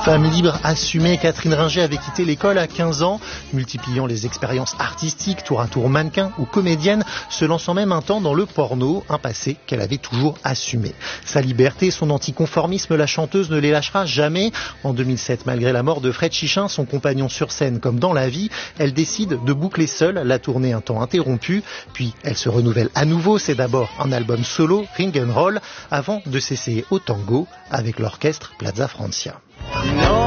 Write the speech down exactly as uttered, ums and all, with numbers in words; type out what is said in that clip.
Femme libre, assumée, Catherine Ringer avait quitté l'école à quinze ans, multipliant les expériences artistiques, tour à tour mannequin ou comédienne, se lançant même un temps dans le porno, un passé qu'elle avait toujours assumé. Sa liberté, son anticonformisme, la chanteuse ne les lâchera jamais. En deux mille sept, malgré la mort de Fred Chichin, son compagnon sur scène comme dans la vie, elle décide de boucler seule la tournée un temps interrompue. Puis elle se renouvelle à nouveau, c'est d'abord un album solo, Ring and Roll, avant de s'essayer au tango avec l'orchestre Plaza Francia.